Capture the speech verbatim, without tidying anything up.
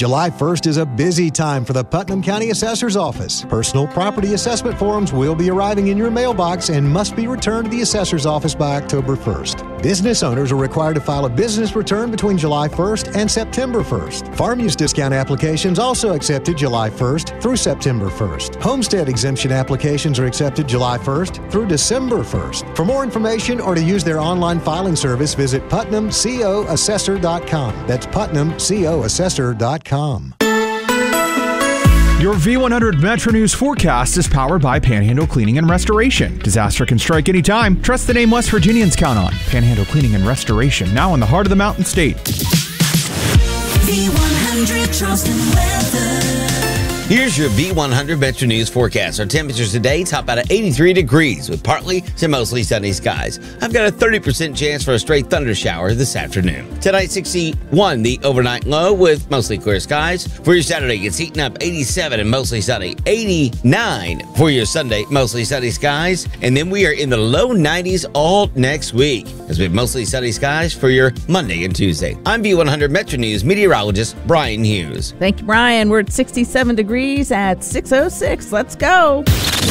July first is a busy time for the Putnam County Assessor's Office. Personal property assessment forms will be arriving in your mailbox and must be returned to the Assessor's Office by October first. Business owners are required to file a business return between July first and September first. Farm use discount applications also accepted July first through September first. Homestead exemption applications are accepted July first through December first. For more information or to use their online filing service, visit putnam co assessor dot com. That's putnam co assessor dot com. Your V one hundred Metro News forecast is powered by Panhandle Cleaning and Restoration. Disaster can strike anytime. Trust the name West Virginians count on. Panhandle Cleaning and Restoration, now in the heart of the Mountain State. V one hundred Charleston weather. Here's your V one hundred Metro News forecast. Our temperatures today top out at eighty-three degrees with partly to mostly sunny skies. I've got a thirty percent chance for a stray thunder shower this afternoon. Tonight, sixty-one, the overnight low with mostly clear skies. For your Saturday, it's heating up eighty-seven and mostly sunny. eighty-nine for your Sunday, mostly sunny skies. And then we are in the low nineties all next week as we have mostly sunny skies for your Monday and Tuesday. I'm V one hundred Metro News meteorologist Brian Hughes. Thank you, Brian. We're at sixty-seven degrees at six oh six. Let's go.